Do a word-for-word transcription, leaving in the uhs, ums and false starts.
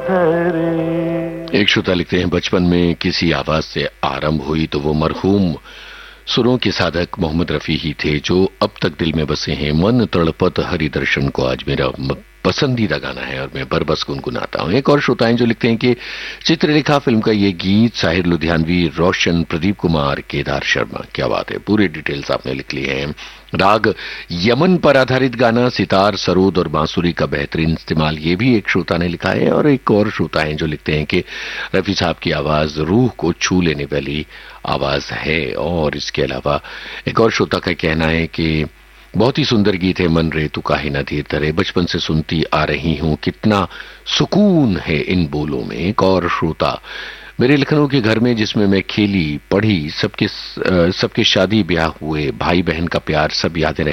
धरे। एक श्रोता लिखते हैं, बचपन में किसी आवाज से आरंभ हुई तो वो मरहूम सुरों के साधक मोहम्मद रफी ही थे, जो अब तक दिल में बसे हैं। मन तड़पत हरि दर्शन को आज मेरा पसंदीदा गाना है और मैं बरबस गुनगुनाता हूं। एक और श्रोता हैं जो लिखते हैं कि चित्रलेखा फिल्म का ये गीत साहिर लुधियानवी, रोशन, प्रदीप कुमार, केदार शर्मा। क्या बात है, पूरे डिटेल्स आपने लिख लिए हैं। राग यमन पर आधारित गाना, सितार, सरोद और बांसुरी का बेहतरीन इस्तेमाल, ये भी एक श्रोता ने लिखा है। और एक और श्रोता हैं जो लिखते हैं कि रफी साहब की आवाज रूह को छू लेने वाली आवाज है। और इसके अलावा एक और श्रोता का कहना है कि बहुत ही सुंदर गीत है, मन रे तू काहे ना धीर धरे, बचपन से सुनती आ रही हूं, कितना सुकून है इन बोलों में। एक और श्रोता, मेरे लखनऊ के घर में जिसमें मैं खेली पढ़ी, सबके सबके शादी ब्याह हुए, भाई बहन का प्यार, सब यादें